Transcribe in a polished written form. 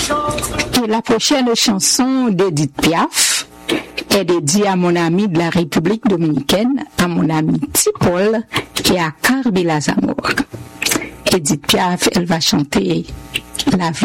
Et la prochaine chanson d'Edith Piaf est dédiée à mon ami de la République dominicaine, à mon ami Tipol, qui est à Carbila Zamor. Edith Piaf, elle va chanter La vie.